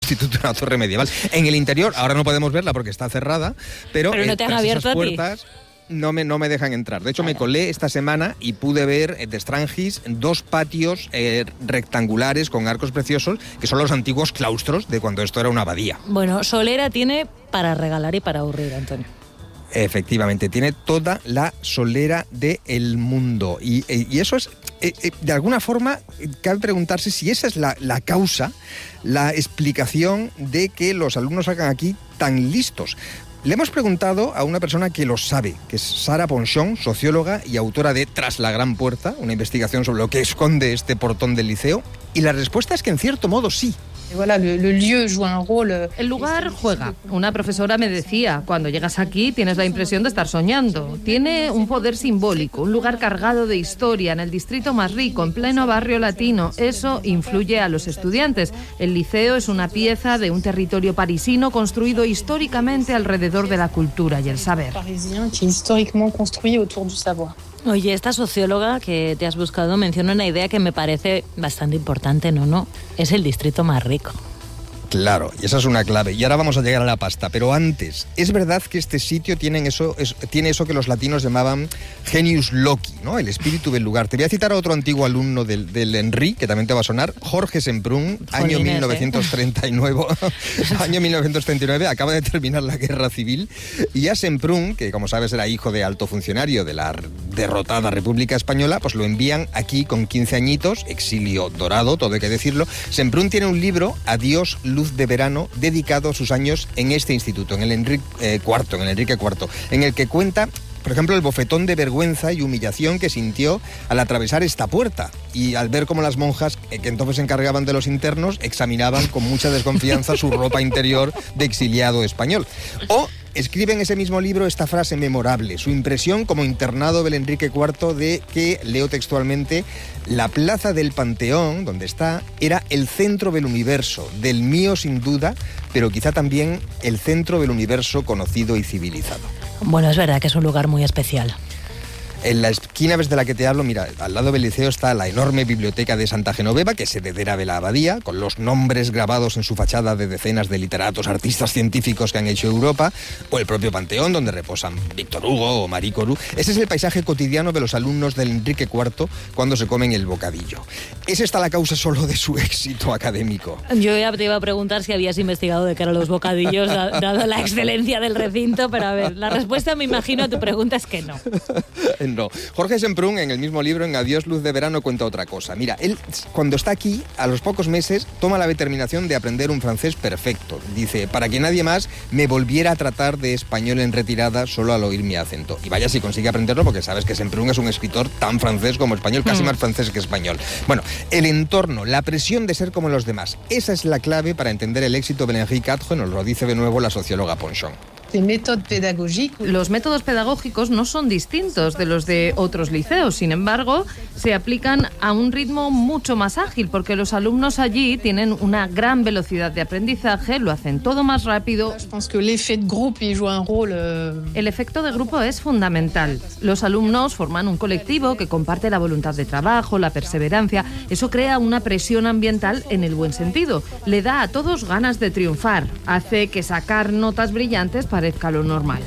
instituto en una torre medieval. En el interior, ahora no podemos verla porque está cerrada, pero no te han abierto puertas no me dejan entrar. De hecho, me colé esta semana y pude ver de Strangis 2 patios rectangulares con arcos preciosos, que son los antiguos claustros de cuando esto era una abadía. Bueno, solera tiene para regalar y para aburrir, Antonio. Efectivamente, tiene toda la solera del mundo. Y eso es, de alguna forma, cabe preguntarse si esa es la causa, la explicación de que los alumnos salgan aquí tan listos. Le hemos preguntado a una persona que lo sabe, que es Sara Ponchon, socióloga y autora de Tras la Gran Puerta, una investigación sobre lo que esconde este portón del liceo, y la respuesta es que en cierto modo sí. El lugar juega. Una profesora me decía, cuando llegas aquí tienes la impresión de estar soñando. Tiene un poder simbólico, un lugar cargado de historia, en el distrito más rico, en pleno barrio latino. Eso influye a los estudiantes. El liceo es una pieza de un territorio parisino construido históricamente alrededor de la cultura y el saber. Oye, esta socióloga que te has buscado menciona una idea que me parece bastante importante, ¿no? Es el distrito más rico. Claro, y esa es una clave. Y ahora vamos a llegar a la pasta. Pero antes, es verdad que este sitio tiene eso que los latinos llamaban genius loci, ¿no? El espíritu del lugar. Te voy a citar a otro antiguo alumno del Henry, que también te va a sonar, Jorge Semprún, año 1939. Año 1939, acaba de terminar la guerra civil. Y a Semprún, que como sabes era hijo de alto funcionario de la derrotada República Española, pues lo envían aquí con 15 añitos, exilio dorado, todo hay que decirlo. Semprún tiene un libro, Adiós, Luz de Verano, dedicado a sus años en este instituto, en el Enrique IV, en el que cuenta, por ejemplo, el bofetón de vergüenza y humillación que sintió al atravesar esta puerta y al ver cómo las monjas, que entonces se encargaban de los internos, examinaban con mucha desconfianza su ropa interior de exiliado español. O escribe en ese mismo libro esta frase memorable, su impresión como internado del Enrique IV de que, leo textualmente, la plaza del Panteón, donde está, era el centro del universo, del mío sin duda, pero quizá también el centro del universo conocido y civilizado. Bueno, es verdad que es un lugar muy especial. En la esquina de la que te hablo, mira, al lado del liceo está la enorme biblioteca de Santa Genoveva, que es heredera de la abadía, con los nombres grabados en su fachada de decenas de literatos, artistas, científicos que han hecho Europa, o el propio Panteón, donde reposan Víctor Hugo o Marie Curie. Ese es el paisaje cotidiano de los alumnos del Enrique IV cuando se comen el bocadillo. ¿Es esta la causa solo de su éxito académico? Yo ya te iba a preguntar si habías investigado de qué eran los bocadillos, dado la excelencia del recinto, pero a ver, la respuesta, me imagino, a tu pregunta es que no. No. Jorge Semprún, en el mismo libro, en Adiós, Luz de Verano, cuenta otra cosa. Mira, él, cuando está aquí, a los pocos meses, toma la determinación de aprender un francés perfecto. Dice, para que nadie más me volviera a tratar de español en retirada solo al oír mi acento. Y vaya si consigue aprenderlo, porque sabes que Semprún es un escritor tan francés como español, casi más francés que español. Bueno, el entorno, la presión de ser como los demás, esa es la clave para entender el éxito del Enrique IV, nos lo dice de nuevo la socióloga Ponchon. Los métodos pedagógicos no son distintos de los de otros liceos, sin embargo, se aplican a un ritmo mucho más ágil, porque los alumnos allí tienen una gran velocidad de aprendizaje, lo hacen todo más rápido. El efecto de grupo es fundamental. Los alumnos forman un colectivo que comparte la voluntad de trabajo, la perseverancia. Eso crea una presión ambiental en el buen sentido. Le da a todos ganas de triunfar. Hace que sacar notas brillantes parezca lo normal.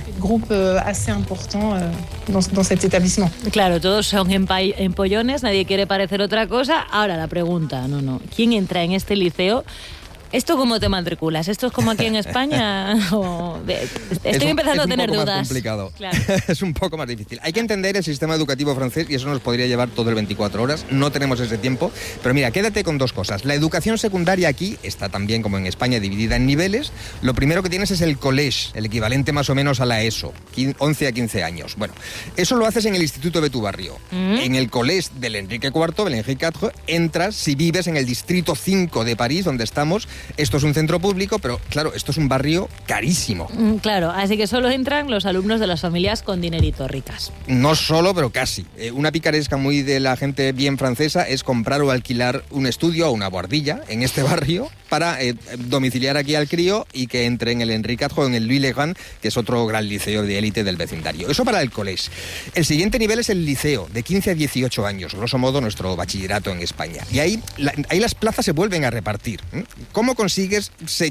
Claro, todos son empollones, nadie quiere parecer otra cosa. Ahora la pregunta, ¿quién entra en este liceo? ¿Esto cómo te matriculas? ¿Esto es como aquí en España? Estoy empezando a tener dudas. Es un poco más complicado. Claro. Es un poco más difícil. Hay que entender el sistema educativo francés y eso nos podría llevar todo el 24 horas. No tenemos ese tiempo. Pero mira, quédate con 2 cosas. La educación secundaria aquí está también, como en España, dividida en niveles. Lo primero que tienes es el collège, el equivalente más o menos a la ESO, 11 a 15 años. Bueno, eso lo haces en el instituto de tu barrio. En el collège del Enrique IV, del Enrique IV, entras si vives en el distrito 5 de París, donde estamos. Esto es un centro público, pero claro, esto es un barrio carísimo. Claro, así que solo entran los alumnos de las familias con dinerito ricas. No solo, pero casi. Una picaresca muy de la gente bien francesa es comprar o alquilar un estudio o una guardilla en este barrio para domiciliar aquí al crío y que entre en el Enrique IV o en el Louis Le Grand, que es otro gran liceo de élite del vecindario. Eso para el collège. El siguiente nivel es el liceo, de 15 a 18 años, grosso modo nuestro bachillerato en España. Y ahí las plazas se vuelven a repartir. ¿Cómo consigues